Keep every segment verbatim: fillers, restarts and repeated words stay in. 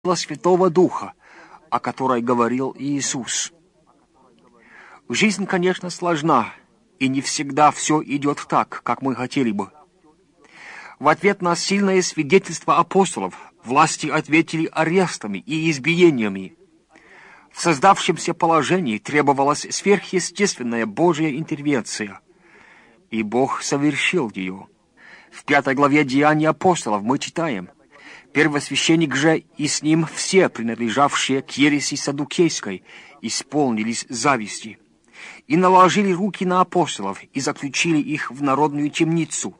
Святого Духа, о которой говорил Иисус. Жизнь, конечно, сложна, и не всегда все идет так, как мы хотели бы. В ответ на сильное свидетельство апостолов власти ответили арестами и избиениями. В создавшемся положении требовалась сверхъестественная Божья интервенция, и Бог совершил ее. В пятой главе Деяний апостолов мы читаем: «Первосвященник же и с ним все, принадлежавшие к ереси саддукейской, исполнились зависти, и наложили руки на апостолов, и заключили их в народную темницу.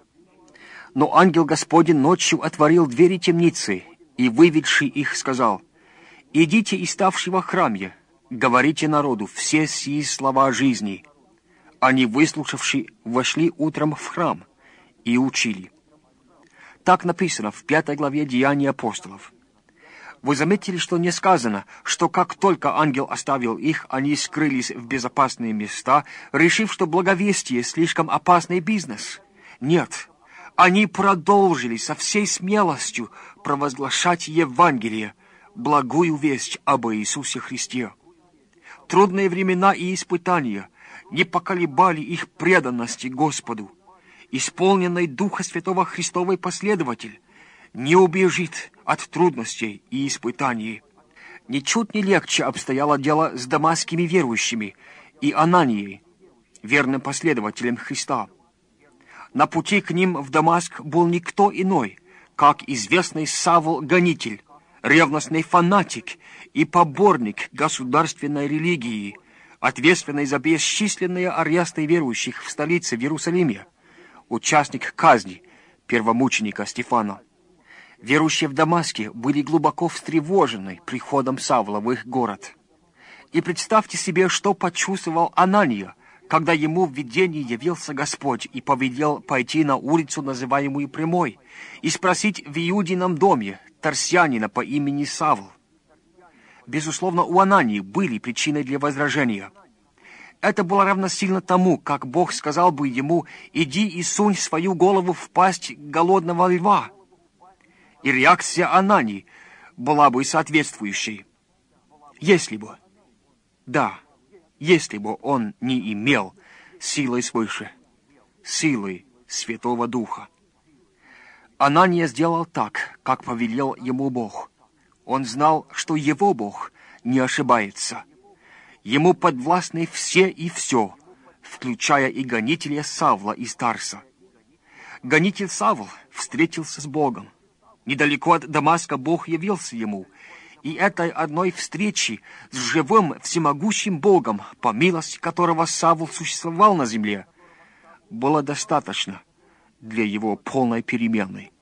Но ангел Господень ночью отворил двери темницы, и, выведший их, сказал: идите и ставши во храме, говорите народу все сии слова жизни. Они, выслушавши, вошли утром в храм и учили». Так написано в пятой главе Деяний апостолов. Вы заметили, что не сказано, что как только ангел оставил их, они скрылись в безопасные места, решив, что благовестие слишком опасный бизнес? Нет, они продолжили со всей смелостью провозглашать Евангелие, благую весть об Иисусе Христе. Трудные времена и испытания не поколебали их преданности Господу. Исполненный Духа Святого Христовый последователь не убежит от трудностей и испытаний. Ничуть не легче обстояло дело с дамасскими верующими и Ананией, верным последователем Христа. На пути к ним в Дамаск был никто иной, как известный Савл-гонитель, ревностный фанатик и поборник государственной религии, ответственный за бесчисленные аресты верующих в столице в Иерусалиме, участник казни первомученика Стефана. Верующие в Дамаске были глубоко встревожены приходом Савла в их город. И представьте себе, что почувствовал Анания, когда ему в видении явился Господь и повелел пойти на улицу, называемую Прямой, и спросить в Иудином доме тарсянина по имени Савл. Безусловно, у Анании были причины для возражения. Это было равносильно тому, как Бог сказал бы ему: «Иди и сунь свою голову в пасть голодного льва». И реакция Анании была бы соответствующей. Если бы, да, если бы он не имел силы свыше, силы Святого Духа. Анания сделал так, как повелел ему Бог. Он знал, что его Бог не ошибается. Ему подвластны все и все, включая и гонителя Савла из Тарса. Гонитель Савл встретился с Богом. Недалеко от Дамаска Бог явился ему, и этой одной встречи с живым всемогущим Богом, по милости которого Савл существовал на земле, было достаточно для его полной перемены.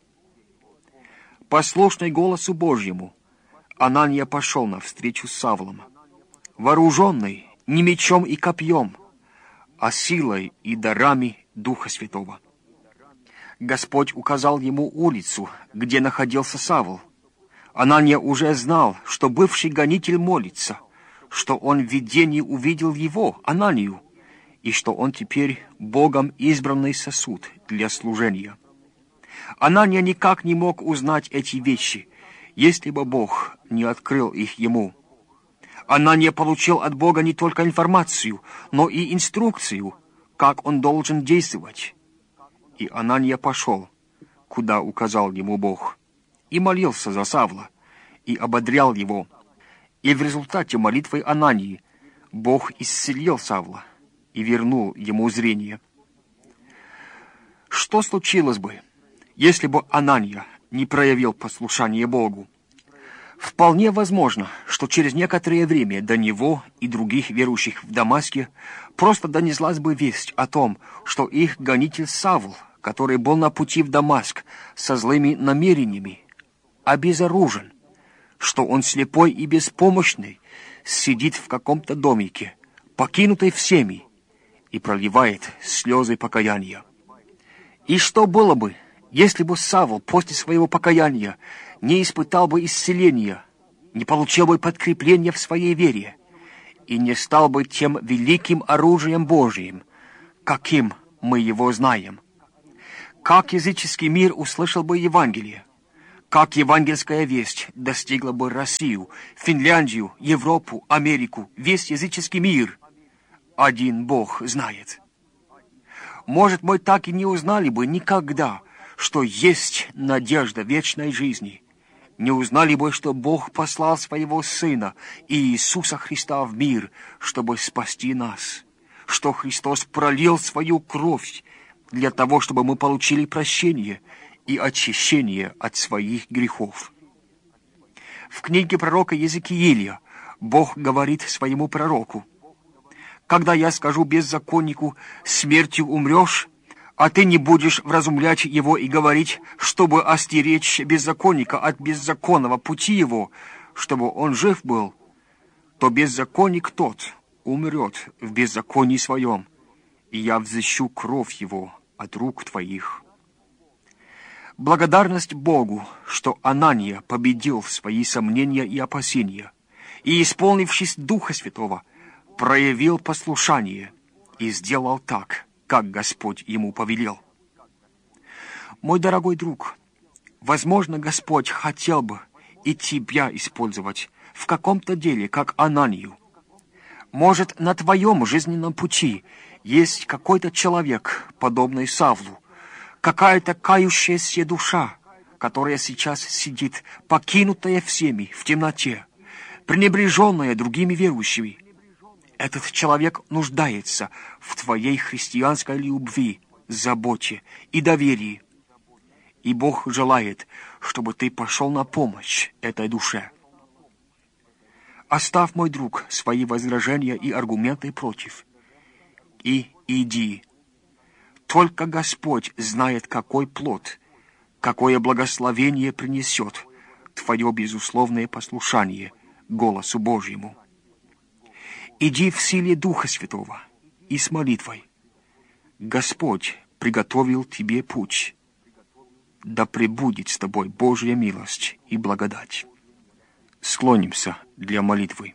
Послушный голосу Божьему, Анания пошел навстречу с Савлом, вооруженный не мечом и копьем, а силой и дарами Духа Святого. Господь указал ему улицу, где находился Савл. Анания уже знал, что бывший гонитель молится, что он в видении увидел его, Ананию, и что он теперь Богом избранный сосуд для служения. Анания никак не мог узнать эти вещи, если бы Бог не открыл их ему. Анания получил от Бога не только информацию, но и инструкцию, как он должен действовать. И Анания пошел, куда указал ему Бог, и молился за Савла, и ободрял его. И в результате молитвы Анании Бог исцелил Савла и вернул ему зрение. Что случилось бы, если бы Анания не проявил послушание Богу? Вполне возможно, что через некоторое время до него и других верующих в Дамаске просто донеслась бы весть о том, что их гонитель Савл, который был на пути в Дамаск со злыми намерениями, обезоружен, что он слепой и беспомощный, сидит в каком-то домике, покинутый всеми, и проливает слезы покаяния. И что было бы, если бы Савл после своего покаяния не испытал бы исцеления, не получил бы подкрепления в своей вере и не стал бы тем великим оружием Божиим, каким мы его знаем? Как языческий мир услышал бы Евангелие? как евангельская весть достигла бы Россию, Финляндию, Европу, Америку, весь языческий мир, один Бог знает. Может, мы так и не узнали бы никогда, что есть надежда вечной жизни. Не узнали бы, что Бог послал своего Сына, Иисуса Христа, в мир, чтобы спасти нас, что Христос пролил свою кровь для того, чтобы мы получили прощение и очищение от своих грехов. В книге пророка Иезекииля Бог говорит своему пророку: «Когда я скажу беззаконнику, смертью умрешь, а ты не будешь вразумлять его и говорить, чтобы остеречь беззаконника от беззаконного пути его, чтобы он жив был, то беззаконник тот умрет в беззаконии своем, и я взыщу кровь его от рук твоих». Благодарность Богу, что Анания победил свои сомнения и опасения, и, исполнившись Духа Святого, проявил послушание и сделал так, как Господь ему повелел. Мой дорогой друг, возможно, Господь хотел бы и тебя использовать в каком-то деле, как Ананию. Может, на твоем жизненном пути есть какой-то человек, подобный Савлу, какая-то кающаяся душа, которая сейчас сидит, покинутая всеми, в темноте, пренебреженная другими верующими. Этот человек нуждается в твоей христианской любви, заботе и доверии. И Бог желает, чтобы ты пошел на помощь этой душе. Оставь, мой друг, свои возражения и аргументы против, и иди. Только Господь знает, какой плод, какое благословение принесет твое безусловное послушание голосу Божьему. Иди в силе Духа Святого и с молитвой. Господь приготовил тебе путь. Да пребудет с тобой Божья милость и благодать. Склонимся для молитвы.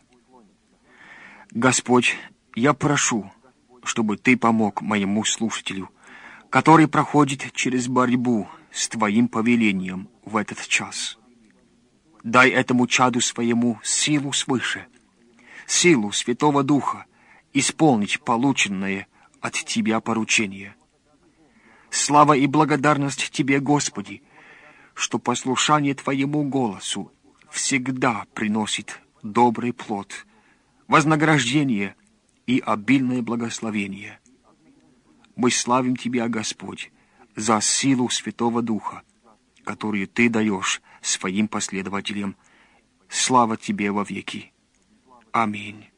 Господь, я прошу, чтобы Ты помог моему слушателю, который проходит через борьбу с Твоим повелением в этот час. Дай этому чаду своему силу свыше, силу Святого Духа исполнить полученное от Тебя поручение. Слава и благодарность Тебе, Господи, что послушание Твоему голосу всегда приносит добрый плод, вознаграждение и обильное благословение. Мы славим Тебя, Господь, за силу Святого Духа, которую Ты даешь своим последователям. Слава Тебе во веки. Аминь.